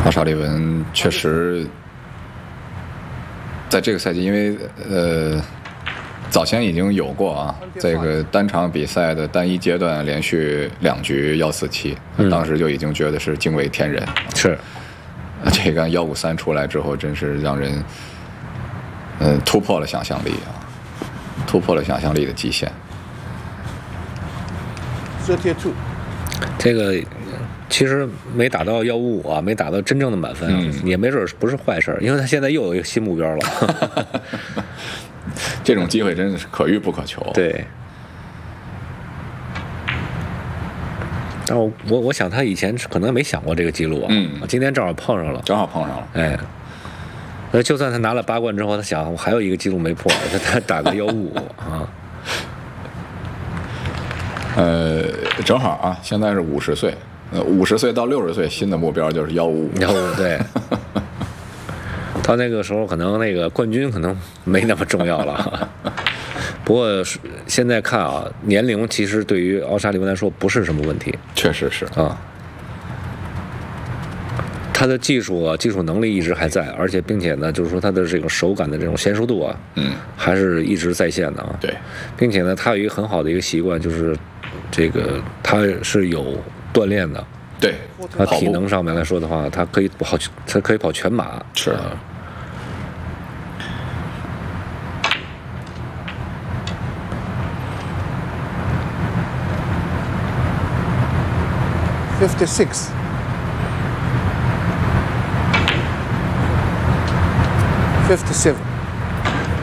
奥沙利文确实在这个赛季，因为早前已经有过啊，这个单场比赛的单一阶段连续2局147，当时就已经觉得是惊为天人。 是， 这个153出来之后，真是让人突破了想象力啊，突破了想象力的极限。 这个其实没打到155啊，没打到真正的满分，也没准不是坏事，因为他现在又有一个新目标了。 这种机会真的是可遇不可求。 对。但我想他以前可能没想过这个记录啊，今天正好碰上了，哎，就算他拿了8冠之后，他想我还有一个记录没破，他打个155啊。 正好啊，现在是50岁，50岁到60岁，新的目标就是155。 对。到那个时候，可能那个冠军可能没那么重要了。不过现在看啊，年龄其实对于奥沙利文来说不是什么问题。 确实是啊。他的技术能力一直还在，而且并且呢，就是说他的这种手感的这种娴熟度啊，还是一直在线的啊。 对， 并且呢，他有一个很好的一个习惯，就是这个他是有锻炼的。 对， 他体能上面来说的话，他可以跑全马。 是啊。 56. 57.